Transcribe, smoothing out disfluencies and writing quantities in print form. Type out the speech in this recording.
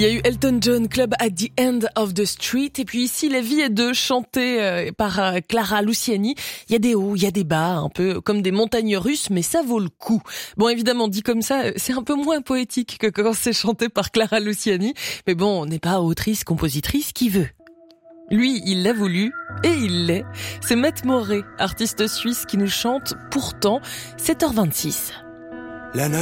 Il y a eu Elton John, Club at the End of the Street. Et puis ici, La vie est deux, chanté par Clara Luciani. Il y a des hauts, il y a des bas, un peu comme des montagnes russes, mais ça vaut le coup. Bon, évidemment, dit comme ça, c'est un peu moins poétique que quand c'est chanté par Clara Luciani. Mais bon, on n'est pas autrice, compositrice, qui veut. Lui, il l'a voulu, et il l'est. C'est Matt Moret, artiste suisse, qui nous chante Pourtant, 7h26.